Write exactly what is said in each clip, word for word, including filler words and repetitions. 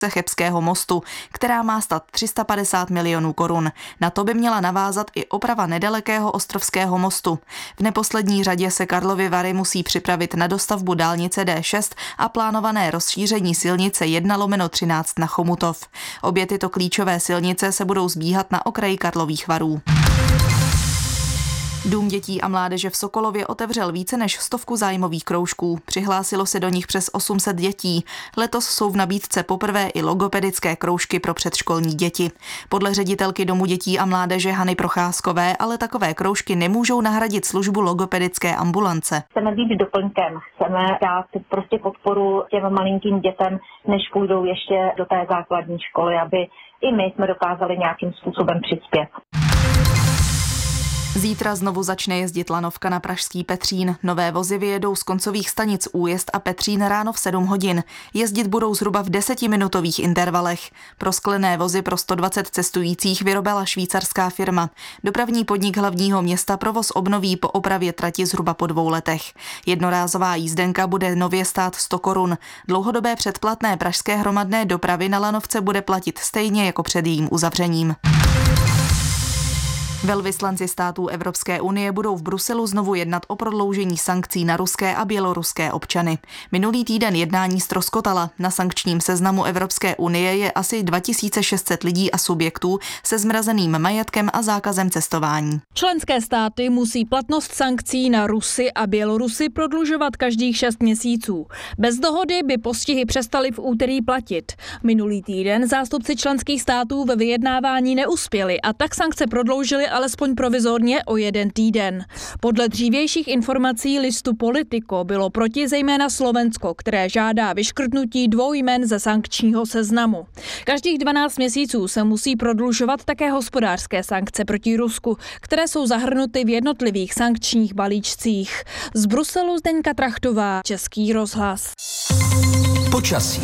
Chebského mostu, která má stát tři sta padesát milionů korun. Na to by měla navázat i oprava nedalekého Ostrovského mostu. V neposlední řadě se Karlovy Vary musí připravit na dostavbu dálnice D šest a plánované rozšíření silnice jedna lomeno třináct na Chomutov. Obě tyto klíčové silnice se budou zbíhat na okraji Karlových Varů. Dům dětí a mládeže v Sokolově otevřel více než stovku zájmových kroužků. Přihlásilo se do nich přes osm set dětí. Letos jsou v nabídce poprvé i logopedické kroužky pro předškolní děti. Podle ředitelky Domu dětí a mládeže Hany Procházkové ale takové kroužky nemůžou nahradit službu logopedické ambulance. Chceme být doplňkem, chceme dát prostě podporu těm malinkým dětem, než půjdou ještě do té základní školy, aby i my jsme dokázali nějakým způsobem přispět. Zítra znovu začne jezdit lanovka na pražský Petřín. Nové vozy vyjedou z koncových stanic Újezd a Petřín ráno v sedm hodin. Jezdit budou zhruba v desetiminutových intervalech. Pro sklené vozy pro sto dvacet cestujících vyrobila švýcarská firma. Dopravní podnik hlavního města provoz obnoví po opravě trati zhruba po dvou letech. Jednorázová jízdenka bude nově stát sto korun. Dlouhodobé předplatné pražské hromadné dopravy na lanovce bude platit stejně jako před jejím uzavřením. Velvyslanci států Evropské unie budou v Bruselu znovu jednat o prodloužení sankcí na ruské a běloruské občany. Minulý týden jednání ztroskotala. Na sankčním seznamu Evropské unie je asi dva tisíce šest set lidí a subjektů se zmrazeným majetkem a zákazem cestování. Členské státy musí platnost sankcí na Rusy a Bělorusy prodlužovat každých šest měsíců. Bez dohody by postihy přestaly v úterý platit. Minulý týden zástupci členských států ve vyjednávání neuspěli a tak sankce prodloužili alespoň provizorně o jeden týden. Podle dřívějších informací listu Politico bylo proti zejména Slovensko, které žádá vyškrtnutí dvou jmen ze sankčního seznamu. Každých dvanáct měsíců se musí prodlužovat také hospodářské sankce proti Rusku, které jsou zahrnuty v jednotlivých sankčních balíčcích. Z Bruselu Zdeňka Trachtová, Český rozhlas. Počasí.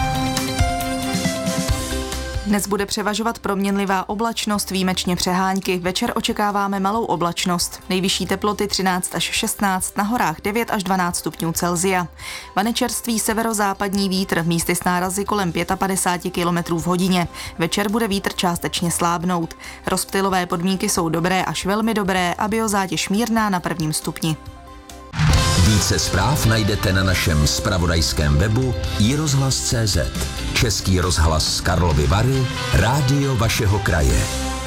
Dnes bude převažovat proměnlivá oblačnost, výjimečně přehánky. Večer očekáváme malou oblačnost. Nejvyšší teploty třináct až šestnáct, na horách devět až dvanáct stupňů Celsia. Vanečerstvý severozápadní vítr, místy s nárazy kolem padesát pět kilometrů v hodině. Večer bude vítr částečně slábnout. Rozptylové podmínky jsou dobré až velmi dobré a biozátěž mírná na prvním stupni. Více zpráv najdete na našem zpravodajském webu i rozhlas tečka cé zet. Český rozhlas Karlovy Vary, rádio vašeho kraje.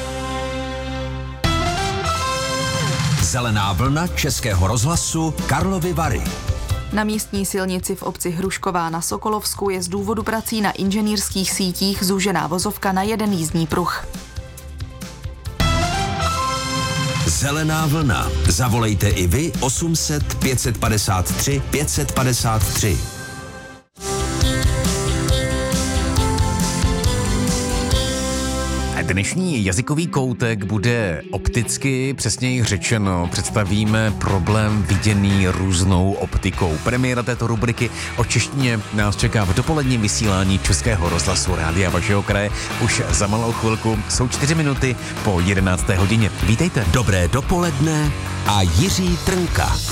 Zelená vlna Českého rozhlasu Karlovy Vary. Na místní silnici v obci Hrušková na Sokolovsku je z důvodu prací na inženýrských sítích zúžená vozovka na jeden jízdní pruh. Zelená vlna. Zavolejte i vy osm set pět set padesát tři pět set padesát tři. Dnešní jazykový koutek bude opticky, přesněji řečeno, představíme problém viděný různou optikou. Premiéra této rubriky o češtině nás čeká v dopoledním vysílání Českého rozhlasu rádia vašeho kraje. Už za malou chvilku jsou čtyři minuty po jedenácté hodině. Vítejte. Dobré dopoledne a Jiří Trnka.